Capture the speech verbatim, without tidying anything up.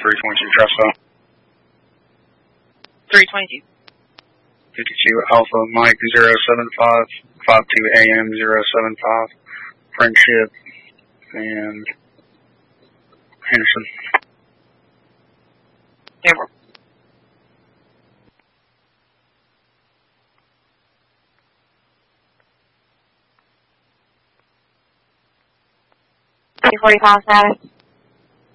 three twenty-two Trustful. three twenty-two. fifty-two Alpha Mike zero seven five, five two A M zero seven five, Friendship, and Henderson. Amber. three forty-five status.